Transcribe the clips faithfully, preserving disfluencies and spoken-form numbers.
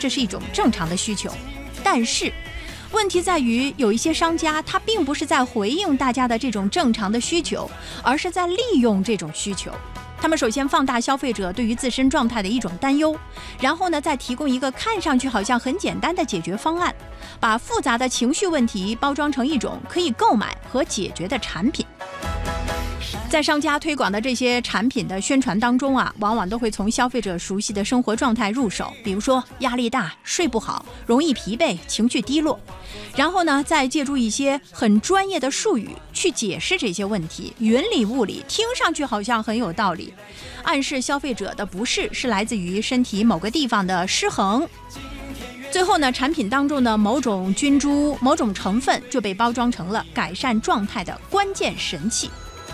这是一种正常的需求。但是问题在于，有一些商家他并不是在回应大家的这种正常的需求，而是在利用这种需求。他们首先放大消费者对于自身状态的一种担忧，然后呢，再提供一个看上去好像很简单的解决方案，把复杂的情绪问题包装成一种可以购买和解决的产品。在商家推广的这些产品的宣传当中啊，往往都会从消费者熟悉的生活状态入手，比如说压力大、睡不好、容易疲惫、情绪低落，然后呢，再借助一些很专业的术语去解释这些问题，云里雾里，听上去好像很有道理，暗示消费者的不适是来自于身体某个地方的失衡。最后呢，产品当中的某种菌株、某种成分就被包装成了改善状态的关键神器。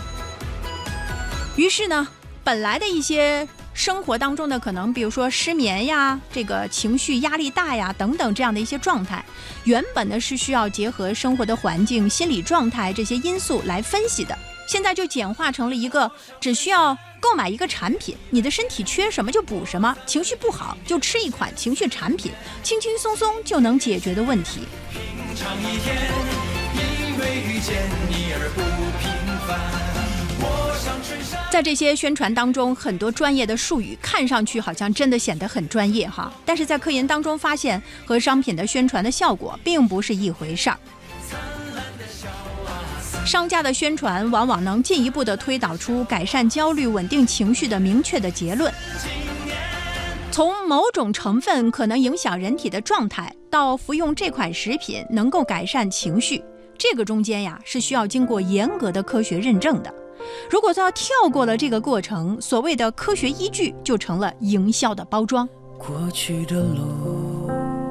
于是呢，本来的一些生活当中的可能比如说失眠呀，这个情绪压力大呀等等这样的一些状态，原本呢是需要结合生活的环境、心理状态这些因素来分析的，现在就简化成了一个只需要购买一个产品，你的身体缺什么就补什么，情绪不好就吃一款情绪产品，轻轻松松就能解决的问题。 平常一天，因为遇见你而不平凡。 在这些宣传当中，很多专业的术语看上去好像真的显得很专业哈，但是在科研当中发现，和商品的宣传的效果并不是一回事儿。商家的宣传往往能进一步的推导出改善焦虑、稳定情绪的明确的结论。从某种成分可能影响人体的状态，到服用这款食品能够改善情绪，这个中间呀是需要经过严格的科学认证的。如果要跳过了这个过程，所谓的科学依据就成了营销的包装。 过去的路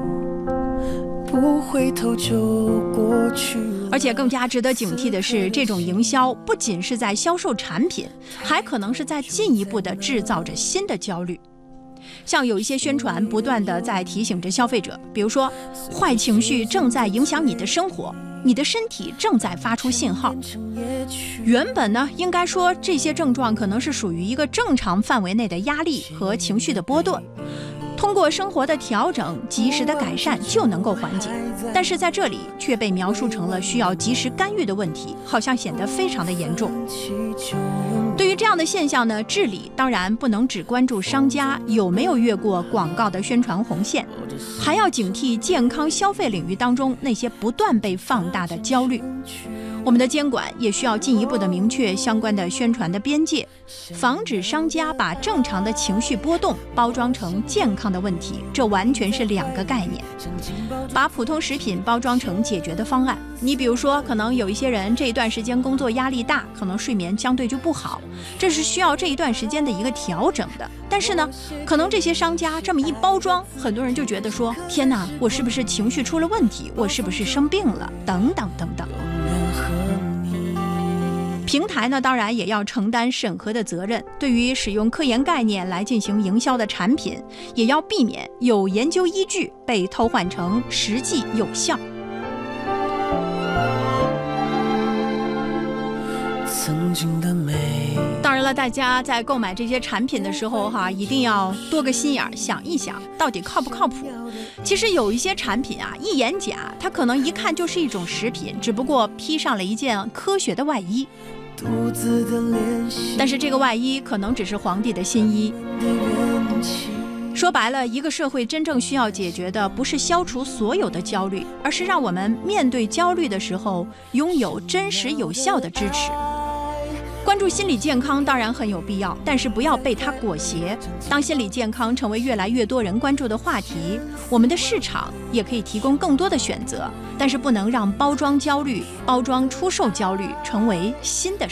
不回头就过去。 而且更加值得警惕的是，这种营销不仅是在销售产品，还可能是在进一步的制造着新的焦虑。像有一些宣传不断的在提醒着消费者，比如说坏情绪正在影响你的生活，你的身体正在发出信号。原本呢，应该说这些症状可能是属于一个正常范围内的压力和情绪的波动，通过生活的调整、及时的改善就能够缓解。但是在这里却被描述成了需要及时干预的问题，好像显得非常的严重。对于这样的现象呢，治理当然不能只关注商家有没有越过广告的宣传红线，还要警惕健康消费领域当中那些不断被放大的焦虑。我们的监管也需要进一步的明确相关的宣传的边界，防止商家把正常的情绪波动包装成健康的问题，这完全是两个概念。把普通食品包装成解决的方案，你比如说可能有一些人这一段时间工作压力大，可能睡眠相对就不好，这是需要这一段时间的一个调整的。但是呢，可能这些商家这么一包装，很多人就觉得说，天哪，我是不是情绪出了问题，我是不是生病了，等等等等。平台呢，当然也要承担审核的责任，对于使用科研概念来进行营销的产品，也要避免有研究依据被偷换成实际有效。 曾经的美。 当然了，大家在购买这些产品的时候哈，一定要多个心眼，想一想到底靠不靠谱。其实有一些产品啊，一眼假，它可能一看就是一种食品，只不过披上了一件科学的外衣。但是这个外衣可能只是皇帝的新衣。说白了，一个社会真正需要解决的不是消除所有的焦虑，而是让我们面对焦虑的时候拥有真实有效的支持。关注心理健康当然很有必要，但是不要被它裹挟。当心理健康成为越来越多人关注的话题，我们的市场也可以提供更多的选择，但是不能让包装焦虑、包装出售焦虑成为新的